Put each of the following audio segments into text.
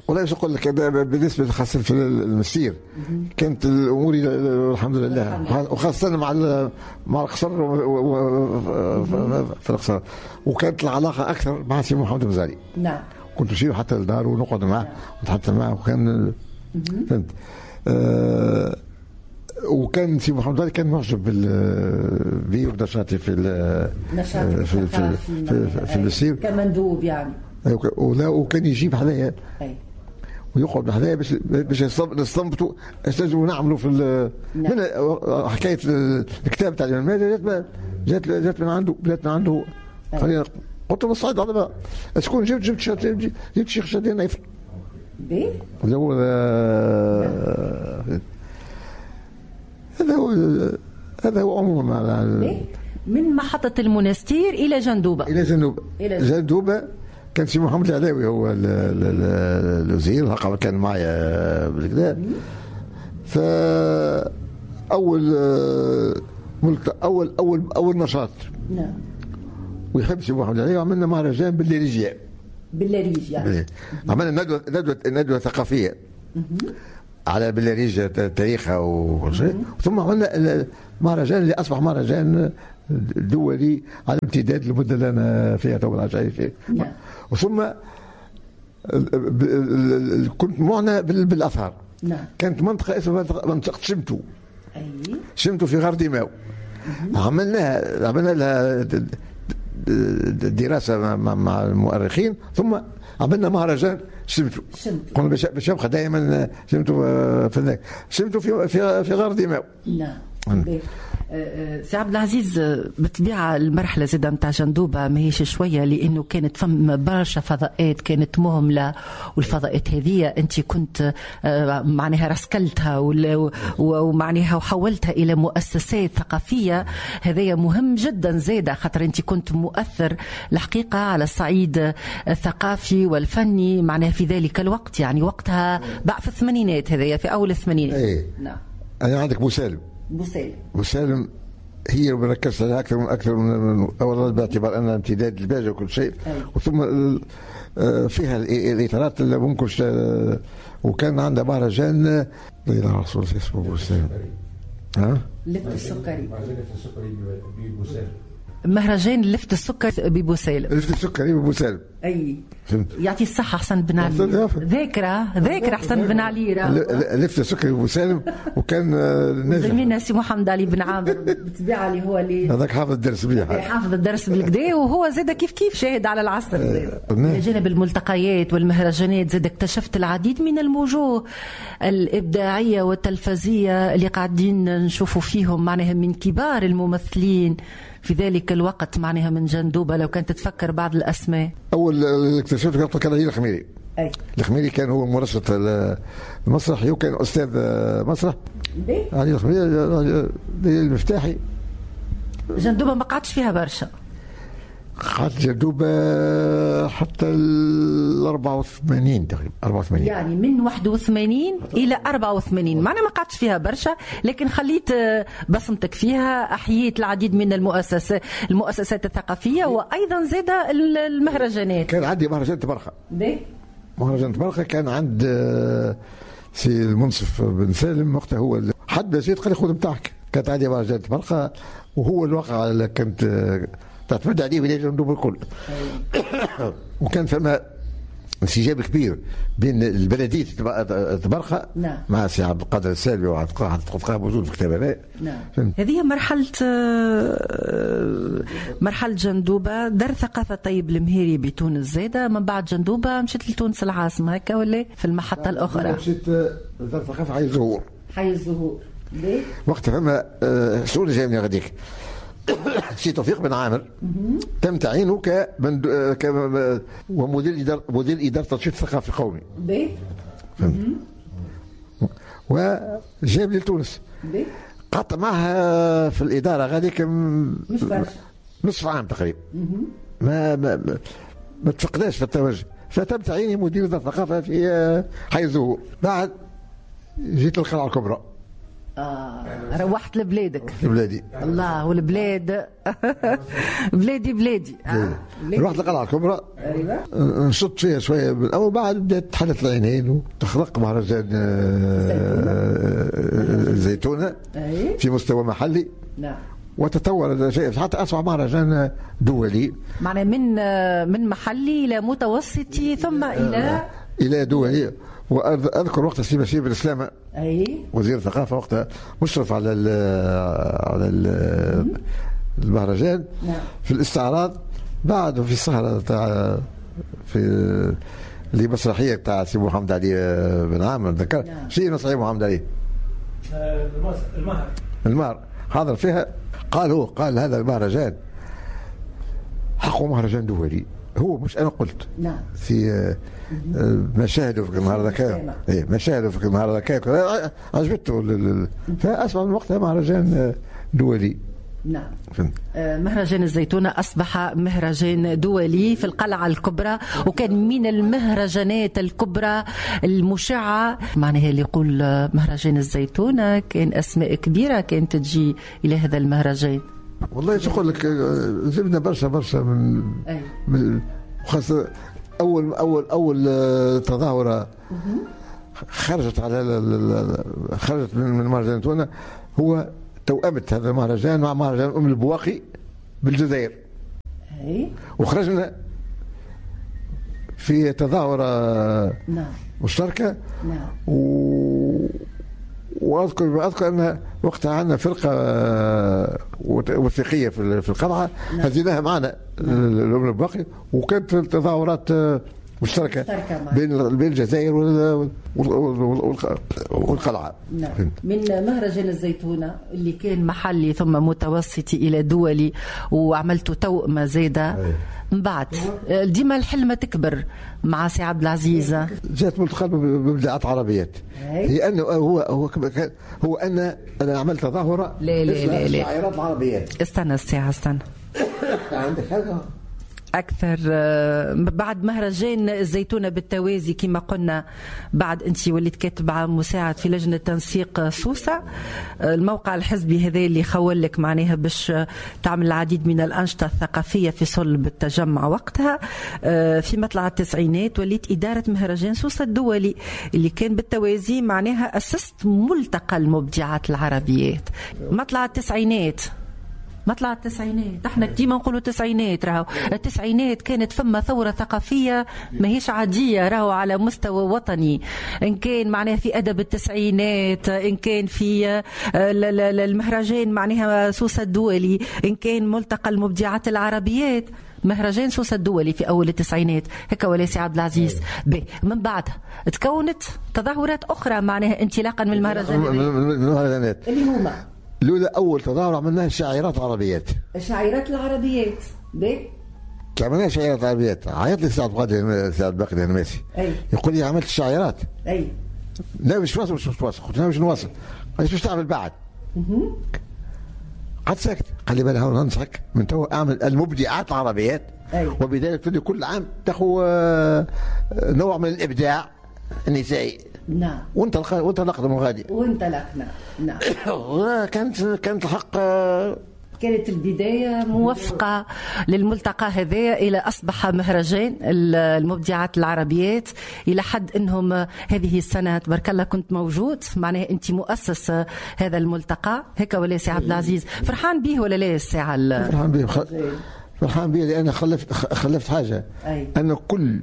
والله ايش اقول لك، بالنسبه خاصه في المسير كانت الامور الحمد لله، وخاصه مع القصر في القصر، وكانت العلاقه اكثر مع سي محمد الغزالي. نعم. كنت نمشي حتى لداره ونقعد معه ونتحدث معه، وكان فهمت. وكان سي محمد الغزالي كان معجب بي ونشاطي في المسير كمندوب يعني. وكان يجيب حذايا ويقعد حذايا باش نستنبطوا ايش لازم نعملوا في من حكايه الكتاب تاع اليوم جات من عنده خلينا قلت له بالصعيد هذا شكون جبت شيخ شادين نايف بيه اللي هو هذا هو عموما من محطة المنستير إلى جندوبة كان سي محمد العلاوي هو الوزير، هكا كان معايا بالكدا. أول نشاط نعم ويحب سي محمد العلاوي، عملنا مهرجان باللاريجيا عملنا ندوة ثقافية على بلاريجيا تاريخها وكل شيء، ثم عملنا مهرجان اللي أصبح مهرجان دولي على امتداد المدة اللي أنا فيها تو العشائي فيه. وثم كنت معنى بالأثار. كانت منطقة اسمها منطقة شمتو في غار ديماو. عملنا لها دراسة مع المؤرخين، ثم عملنا مهرجان شمتو. قلنا باش يبقى دائما شمتو في غار ديماو. نعم. سي عبد العزيز، بالطبيعه المرحله زاده نتاع جندوبه ماهيش شويه، لانه كانت فم برشا فضاءات كانت مهمله، والفضاءات هذه انت كنت معناها رسكلتها ومعناها وحولتها الى مؤسسات ثقافيه. هذا مهم جدا زاده، خاطر انت كنت مؤثر الحقيقه على الصعيد الثقافي والفني معناها في ذلك الوقت، يعني وقتها بعد في الثمانينات، هذايا في اول الثمانينات. نعم. انا عندك بوسالم هي اللي ركزت عليها اكثر من اولا، باعتبار انها امتداد الباجه وكل شيء. وثم فيها الاطارات اللي ممكن وكان عندها مهرجان لا رسول اسمه بوسالم لفت السكري مهرجان لفت السكر ببوسالم. اي يعطي الصحة حسن بن علي، ذاكرة حسن بن علي لفت السكر ببوسالم. وكان زميلنا سي محمد علي بن عامر بالطبيعة اللي هو اللي هذاك حافظ الدرس مليح، حافظ الدرس بالكدا، وهو زاد كيف شاهد على العصر. إلى جانب الملتقيات والمهرجانات زاد اكتشفت العديد من الموجوه الإبداعية والتلفزية اللي قاعدين نشوفوا فيهم معناها من كبار الممثلين في ذلك الوقت معناها من جندوبة. لو كانت تتفكر بعض الأسماء. أول اكتشفت كان علي الخميري. الخميري كان هو مرشد المسرح، وكان أستاذ مسرح. علي الخميري المفتاحي. جندوبة ما قعدش فيها برشا، قعدت جندوبة حتى ال 84 تقريبا، 84 يعني من 81 إلى 84. معنا ما قعدتش فيها برشا، لكن خليت بصمتك فيها، أحييت العديد من المؤسسات الثقافية، وأيضا زاد المهرجانات. كان عندي مهرجان تبرخة كان عند سي المنصف بن سالم وقتها، هو حد زيد قال لي خذ بتاعك. كانت عندي مهرجان تبرخة، وهو الواقع اللي كنت تعتمد عليه ولاية جندوب الكل. وكان فما انسجام كبير بين البلدية تبرخة مع سي عبد القادر السالبي وعبد القادر موجود في كتاب. هذه مرحلة جندوبة. دار ثقافة طيب المهيري بتونس زادة، من بعد جندوبة مشيت لتونس العاصمة هكا ولا في المحطة الأخرى؟ مشيت دار ثقافة حي الزهور. وقت فما شغل جاي غاديك سي توفيق بن عامر تم تعيينه ومدير إدارة تنشيط الثقافي القومي. وجاب لي لتونس، قعدت معها في الإدارة غاديك مش برشا، نصف عام تقريبا. ما تفقداش في التوجه، فتم تعييني مدير إدارة الثقافة في حي الزهور. بعد جيت للقلعة الكبرى. روحت لبلادك. لبلادي. الله والبلاد بلادي. رحت القلعة الكبرى. نشط فيها شوية من الأول، بعد بدأت تحلت العينين وتخلق مهرجان الزيتونة في مستوى محلي. نعم. وتطور شيء حتى أصبح مهرجان دولي، معناه من محلي إلى متوسطي ثم إلى دولي. وأذكر وقت سي بشير بن سلامة وزير الثقافة وقتها مشرف على المهرجان في الاستعراض، بعد في السهرة تاع في اللي مسرحية تاع سي محمد علي بن عامر، ذكر شيء مسرحية محمد علي المهر حاضر فيها. قال هذا المهرجان حقه مهرجان دولي. هو مش انا قلت في مشاهده في المهرجان، مشاهده في المهرجان عجبته، فاصبح من وقتها مهرجان دولي. نعم. مهرجان الزيتونة أصبح مهرجان دولي في القلعة الكبرى، وكان من المهرجانات الكبرى المشعة. معناها اللي يقول مهرجان الزيتونة كان أسماء كبيرة كانت تجي إلى هذا المهرجان. والله شو أقول لك، زبنا برشا من خاصة أول تظاهرة خرجت من مهرجان الزيتونة هو توأمت هذا المهرجان مع مهرجان أم البواقي بالجزائر. وخرجنا في تظاهرة مشتركة. وأذكر أن وقتها عندنا فرقة وثيقية في القلعة هزيناها معنا الأم البواقي، وكانت التظاهرات مشتركة بين الجزائر والقلعة. نعم. من مهرجان الزيتونة اللي كان محلي ثم متوسطي إلى دولي، وعملتوا توأمة زيادة من بعد. ديما الحلمة تكبر مع سي عبد العزيز. جات ملتقى بمبدعات عربيات. هي أنه هو أنا عملت تظاهرة الشاعرات العربيات. استنى الساعة عندك هذا أكثر بعد مهرجان الزيتونة بالتوازي كما قلنا. بعد أنت وليت كاتبة مساعد في لجنة تنسيق سوسة، الموقع الحزبي هذا اللي خول لك معناها باش تعمل العديد من الأنشطة الثقافية في صلب التجمع. وقتها في مطلع التسعينات وليت إدارة مهرجان سوسة الدولي اللي كان بالتوازي معناها أسست ملتقى المبدعات العربيات. مطلع التسعينات احنا ديما نقولوا التسعينات. راهو التسعينات كانت فما ثورة ثقافية ماهيش عادية، راهو على مستوى وطني، إن كان معناها في أدب التسعينات، إن كان في المهرجان معناها سوسة الدولي، إن كان ملتقى المبدعات العربيات. مهرجان سوسة الدولي في أول التسعينات هكا ولا سي عبد العزيز. من بعدها تكونت تظاهرات أخرى معناها انطلاقا من المهرجانات اللي هما لولا أول تظاهرة عملناها الشاعرات العربيات. الشاعرات العربيات عملناها شاعرات عربيات. عيط لي سعد باقي الهنماسي يقول لي عملت الشاعرات. لا مش واصل قلت له مش نواصل. قال لي شو تعمل بعد؟ قعدت ساكت. قال لي بلا هون ننصحك من تو اعمل المبدعات العربيات. وبذلك تبدي كل عام تاخذ نوع من الابداع النسائي. نعم. وانطلقنا من غادي. وانطلقنا. نعم. كانت الحق كانت البداية موفقة للملتقى هذا إلى أصبح مهرجان المبدعات العربيات، إلى حد أنهم هذه السنة تبارك الله كنت موجود. معناها أنت مؤسس هذا الملتقى هكا ولا سي عبد العزيز؟ فرحان به ولا لا الساعة؟ فرحان به لأن خلفت حاجة. أن كل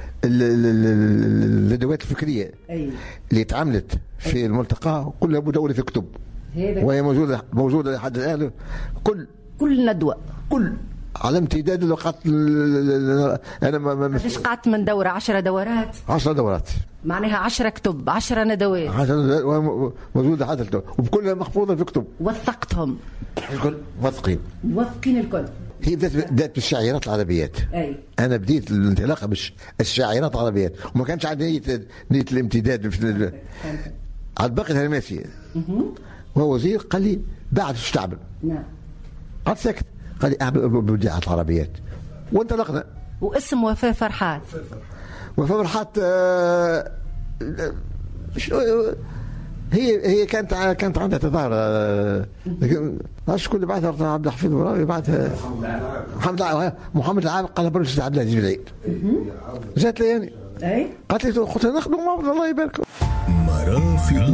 الندوات الفكرية اللي تعملت في الملتقى كلها مدونة في كتب، وهي موجودة لحد الآن. كل ندوة على امتداد الوقت. أنا مش قعدت من دورة 10 دورات. 10 دورات معناها 10 كتب 10 ندوات موجودة حتى الكتب، وبكلها محفوظة في كتب. وثقتهم الكل موثقين الكل. هي بدأت بالشاعرات العربيات. أنا بديت الانطلاقة بالشاعرات العربيات، وما كانش عندي نية الامتداد في عبد باقي الهنماسي وهو وزير. قال لي بعد شو تعمل؟ نعم. قعدت ساكت. قال لي اعمل مبدعات العربيات، وانطلقنا. واسم وفاء فرحات. هي كانت عندها تظاهر، لكن شكون اللي بعثها؟ عبد الحفيظ براوي بعثها محمد العابد قال برشة عبد العزيز بالعيد. جات لي يعني قالت لي قلت لها نخدموا مع بعض الله يبارك. مرافق